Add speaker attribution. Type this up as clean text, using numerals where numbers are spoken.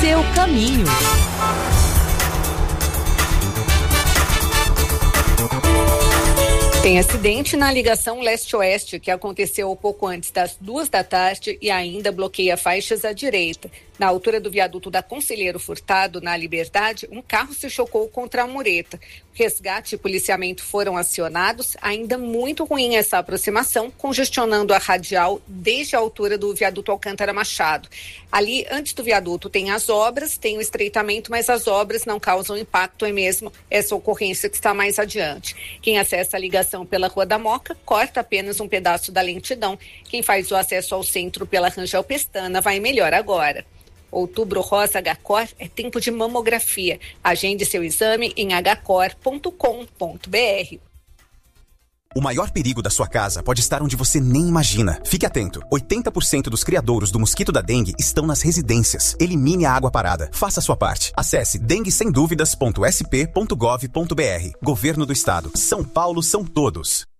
Speaker 1: seu caminho.
Speaker 2: Tem acidente na ligação leste-oeste que aconteceu pouco antes das 2 da tarde e ainda bloqueia faixas à direita. Na altura do viaduto da Conselheiro Furtado, na Liberdade, um carro se chocou contra a mureta. Resgate e policiamento foram acionados, ainda muito ruim essa aproximação, congestionando a radial desde a altura do viaduto Alcântara Machado. Ali, antes do viaduto, tem as obras, tem o estreitamento, mas as obras não causam impacto, é mesmo essa ocorrência que está mais adiante. Quem acessa a ligação pela Rua da Moca, corta apenas um pedaço da lentidão. Quem faz o acesso ao centro pela Rangel Pestana vai melhor agora. Outubro Rosa HCOR é tempo de mamografia. Agende seu exame em hcor.com.br.
Speaker 3: O maior perigo da sua casa pode estar onde você nem imagina. Fique atento. 80% dos criadouros do mosquito da dengue estão nas residências. Elimine a água parada. Faça a sua parte. Acesse denguesemduvidas.sp.gov.br. Governo do Estado. São Paulo são todos.